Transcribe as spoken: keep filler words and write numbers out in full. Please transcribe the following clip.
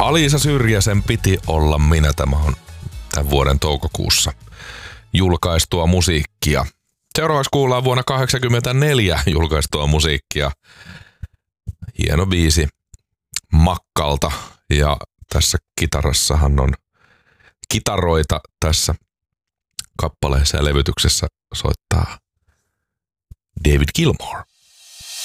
Alisa Syrjäsen Piti olla minä. Tämä on tämän vuoden toukokuussa julkaistua musiikkia. Seuraavaksi kuullaan vuonna tuhatyhdeksänsataakahdeksankymmentäneljä julkaistua musiikkia. Hieno biisi Makkalta. Ja tässä kitarassahan on kitaroita tässä kappaleessa ja levytyksessä soittaa David Gilmour.